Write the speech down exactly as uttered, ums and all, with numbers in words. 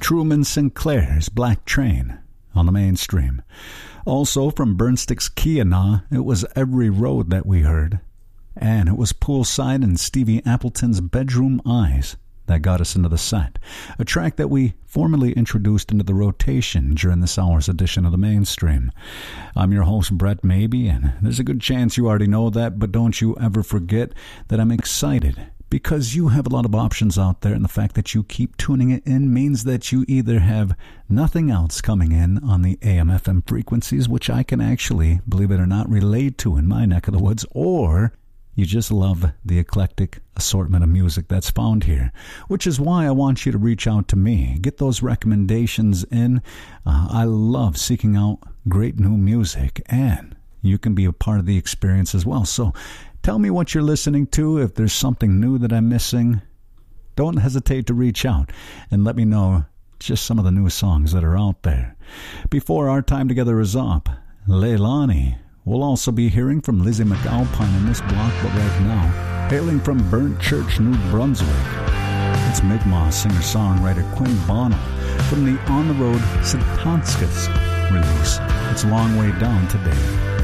Truman Sinclair's Black Train on the mainstream. Also from Burnstick's Keyana, it was Every Road that we heard. And it was Poolside and Stevie Appleton's Bedroom Eyes that got us into the set. A track that we formally introduced into the rotation during this hour's edition of the mainstream. I'm your host, Brett Maybe, and there's a good chance you already know that, but don't you ever forget that I'm excited because you have a lot of options out there, and the fact that you keep tuning it in means that you either have nothing else coming in on the A M F M frequencies, which I can actually, believe it or not, relate to in my neck of the woods, or you just love the eclectic assortment of music that's found here, which is why I want you to reach out to me. Get those recommendations in. Uh, I love seeking out great new music, and you can be a part of the experience as well. So tell me what you're listening to. If there's something new that I'm missing, don't hesitate to reach out and let me know just some of the new songs that are out there. Before our time together is up, Leilani. We'll also be hearing from Lizzie McAlpine in this block, but right now, hailing from Burnt Church, New Brunswick, it's Mi'kmaq singer-songwriter Quinn Bono from the On the Road Sitanskas release. It's a long way down today.